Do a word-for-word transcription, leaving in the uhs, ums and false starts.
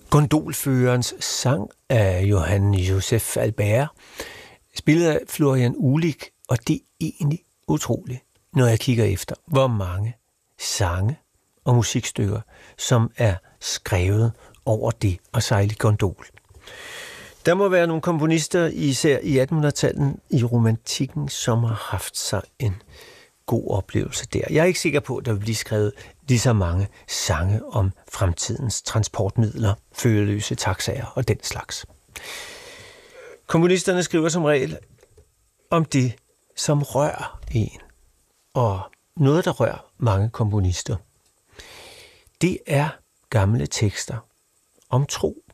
Gondolførerens sang af Johann Joseph Albert, spillet af Florian Uhlig, og det er egentlig utroligt, når jeg kigger efter, hvor mange sange og musikstykker, som er skrevet over det at sejle gondol. Der må være nogle komponister, især i attenhundredetallet i romantikken, som har haft sig en god oplevelse der. Jeg er ikke sikker på, at der vil blive skrevet lige så mange sange om fremtidens transportmidler, førerløse taxaer og den slags. Komponisterne skriver som regel om det, som rører en, og noget, der rører mange komponister. Det er gamle tekster om tro